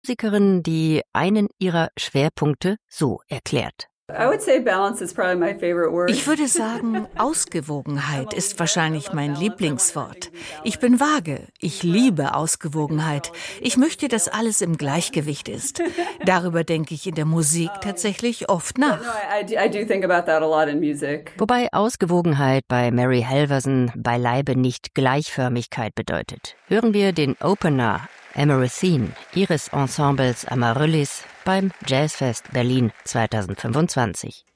Musikerin, die einen ihrer Schwerpunkte so erklärt. Ich würde sagen, Ausgewogenheit ist wahrscheinlich mein Lieblingswort. Ich bin vage. Ich liebe Ausgewogenheit. Ich möchte, dass alles im Gleichgewicht ist. Darüber denke ich in der Musik tatsächlich oft nach. Wobei Ausgewogenheit bei Mary Halvorsen beileibe nicht Gleichförmigkeit bedeutet. Hören wir den Opener Amarantine ihres Ensembles Amaryllis beim Jazzfest Berlin 2025.